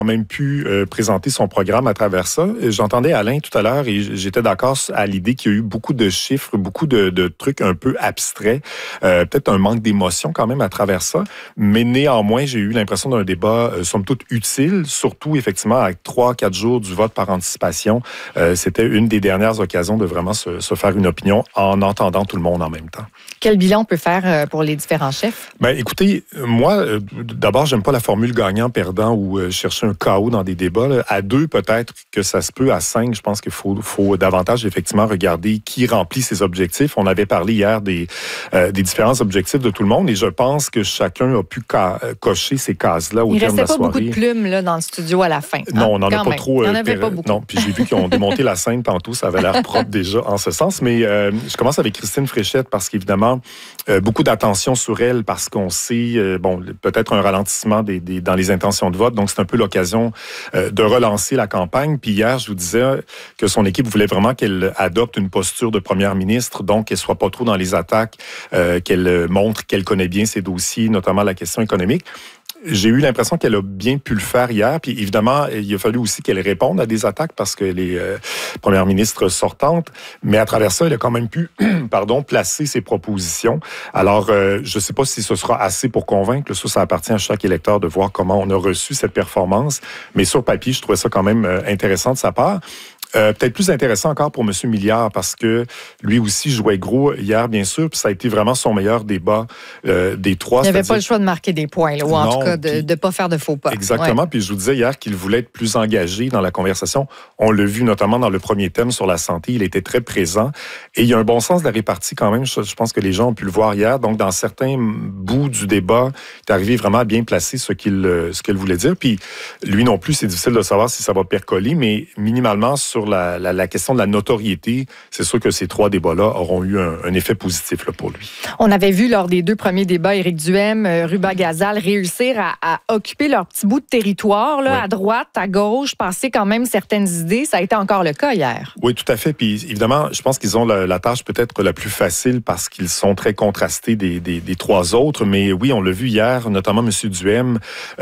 même pu présenter son programme à travers ça. J'entendais Alain tout à l'heure et j'étais d'accord à l'idée qu'il y a eu beaucoup de chiffres, beaucoup de trucs un peu abstraits, peut-être un manque d'émotion quand même à travers ça, mais néanmoins, j'ai eu l'impression d'un débat somme toute utile, surtout effectivement avec 3-4 jours du vote par anticipation. C'était une des dernières occasions de vraiment se faire une opinion en entendant tout le monde en même temps. Quel bilan on peut faire pour les différents chefs? Ben, écoutez, moi, d'abord, j'aime pas la formule gagnant-perdant ou chercher un chaos dans des débats. Là. À 2, peut-être que ça se peut. À 5, je pense qu'il faut davantage, effectivement, regarder qui remplit ses objectifs. On avait parlé hier des différents objectifs de tout le monde et je pense que chacun a pu cocher ces cases-là au terme de la soirée. Il restait pas beaucoup de plumes là, dans le studio à la fin. Non, on n'en a pas trop. Il n'y en avait pas beaucoup. Non, puis j'ai vu qu'ils ont démonté la scène tantôt. Ça avait l'air propre déjà en ce sens. Mais je commence avec Christine Fréchette parce qu'évidemment, beaucoup d'attention sur elle parce qu'on sait, peut-être un ralentissement dans les intentions de vote. Donc, c'est un peu l'occasion de relancer la campagne. Puis hier, je vous disais que son équipe voulait vraiment qu'elle adopte une posture de première ministre, donc qu'elle soit pas trop dans les attaques, qu'elle montre qu'elle connaît bien ses dossiers, notamment la question économique. J'ai eu l'impression qu'elle a bien pu le faire hier. Puis évidemment, il a fallu aussi qu'elle réponde à des attaques parce qu'elle est première ministre sortante. Mais à travers ça, elle a quand même pu placer ses propositions. Alors, je ne sais pas si ce sera assez pour convaincre. Ça appartient à chaque électeur de voir comment on a reçu cette performance. Mais sur papier, je trouvais ça quand même intéressant de sa part. Peut-être plus intéressant encore pour M. Milliard parce que lui aussi jouait gros hier, bien sûr, puis ça a été vraiment son meilleur débat des trois. Il n'avait pas le choix de marquer des points, là, ou en tout cas de ne pas faire de faux pas. Exactement, puis je vous disais hier qu'il voulait être plus engagé dans la conversation. On l'a vu notamment dans le premier thème sur la santé, il était très présent et il y a un bon sens de la répartie quand même. Je pense que les gens ont pu le voir hier. Donc, dans certains bouts du débat, il est arrivé vraiment à bien placer ce qu'il voulait dire. Puis lui non plus, c'est difficile de savoir si ça va percoler, mais minimalement sur la question de la notoriété, c'est sûr que ces 3 débats-là auront eu un effet positif là, pour lui. On avait vu lors des 2 premiers débats Éric Duhaime, Ruba Gazal réussir à occuper leur petit bout de territoire, là, à droite, à gauche, passer quand même certaines idées. Ça a été encore le cas hier. Oui, tout à fait. Puis évidemment, je pense qu'ils ont la tâche peut-être la plus facile parce qu'ils sont très contrastés des 3 autres. Mais oui, on l'a vu hier, notamment M. Duhaime.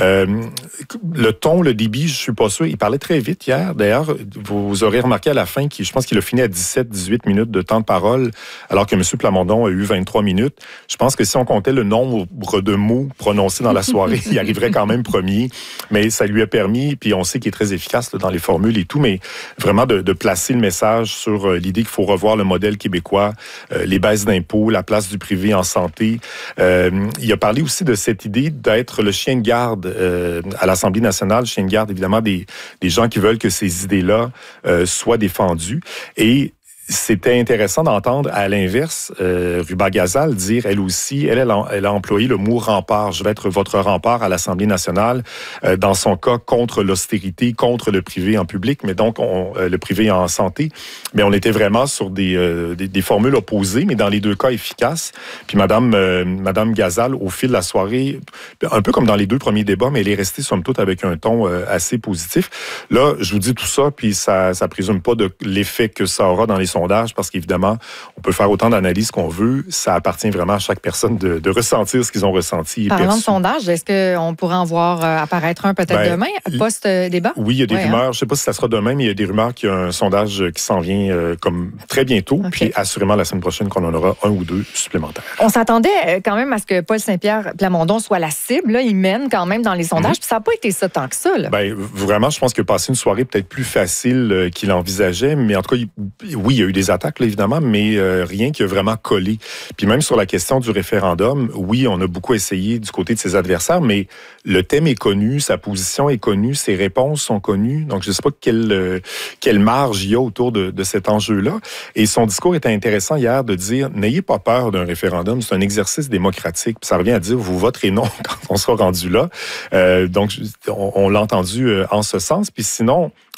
Le ton, le débit, je suis pas sûr. Il parlait très vite hier. D'ailleurs, vous aurez remarqué à la fin, je pense qu'il a fini à 17-18 minutes de temps de parole, alors que M. Plamondon a eu 23 minutes. Je pense que si on comptait le nombre de mots prononcés dans la soirée, il arriverait quand même premier. Mais ça lui a permis, puis on sait qu'il est très efficace là, dans les formules et tout, mais vraiment de placer le message sur l'idée qu'il faut revoir le modèle québécois, les baisses d'impôts, la place du privé en santé. Il a parlé aussi de cette idée d'être le chien de garde à l'Assemblée nationale, le chien de garde évidemment des gens qui veulent que ces idées-là soit défendue. Et c'était intéressant d'entendre, à l'inverse, Ruba Gazal dire, elle aussi, elle a employé le mot rempart. Je vais être votre rempart à l'Assemblée nationale, dans son cas, contre l'austérité, contre le privé en public, mais donc le privé en santé. Mais on était vraiment sur des formules opposées, mais dans les 2 cas efficaces. Puis Madame Gazal, au fil de la soirée, un peu comme dans les 2 premiers débats, mais elle est restée, somme toute, avec un ton assez positif. Là, je vous dis tout ça, puis ça présume pas de l'effet que ça aura dans les sondages, parce qu'évidemment, on peut faire autant d'analyses qu'on veut. Ça appartient vraiment à chaque personne de ressentir ce qu'ils ont ressenti. Parlant de sondage, est-ce qu'on pourrait en voir apparaître un peut-être demain, post-débat? Oui, il y a des rumeurs. Je ne sais pas si ça sera demain, mais il y a des rumeurs qu'il y a un sondage qui s'en vient comme très bientôt. Okay. Puis assurément, la semaine prochaine, qu'on en aura 1 ou 2 supplémentaires. On s'attendait quand même à ce que Paul Saint-Pierre Plamondon soit la cible. Là, il mène quand même dans les sondages. Puis ça n'a pas été ça tant que ça. Là. Vraiment, je pense qu'il a passé une soirée peut-être plus facile qu'il envisageait. Mais en tout cas, oui, il y a eu des attaques, là, évidemment, mais rien qui a vraiment collé. Puis même sur la question du référendum, oui, on a beaucoup essayé du côté de ses adversaires, mais le thème est connu, sa position est connue, ses réponses sont connues. Donc, je ne sais pas quelle marge il y a autour de cet enjeu-là. Et son discours était intéressant hier de dire, n'ayez pas peur d'un référendum, c'est un exercice démocratique. Puis ça revient à dire, vous voterez non quand on sera rendu là. Donc, on l'a entendu en ce sens. Puis sinon,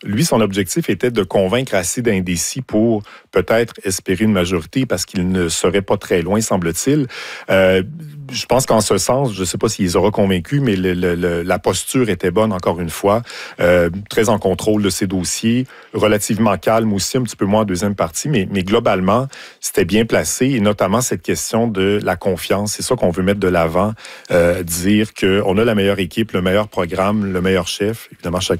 Lui, son objectif était de convaincre assez d'indécis pour peut-être espérer une majorité parce qu'il ne serait pas très loin, semble-t-il. Je pense qu'en ce sens, je ne sais pas s'il les aura convaincus, mais la posture était bonne, encore une fois. Très en contrôle de ses dossiers, relativement calme aussi, un petit peu moins en deuxième partie, mais globalement, c'était bien placé, et notamment cette question de la confiance. C'est ça qu'on veut mettre de l'avant, dire qu'on a la meilleure équipe, le meilleur programme, le meilleur chef. Évidemment,